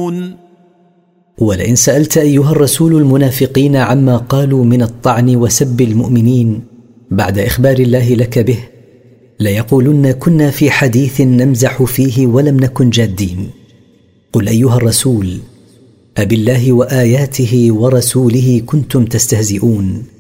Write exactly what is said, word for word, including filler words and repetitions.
تستهزئون. ولئن سألت أيها الرسول المنافقين عما قالوا من الطعن وسب المؤمنين بعد إخبار الله لك به ليقولن كنا في حديث نمزح فيه ولم نكن جادين. قل أيها الرسول أبالله وآياته ورسوله كنتم تستهزئون؟